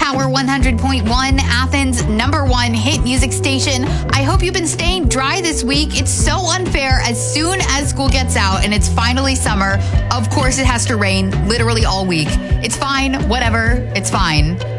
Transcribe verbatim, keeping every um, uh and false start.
Power one hundred point one, Athens' number one hit music station. I hope you've been staying dry this week. It's so unfair. As soon as school gets out and it's finally summer, of course it has to rain literally all week. It's fine. Whatever. It's fine.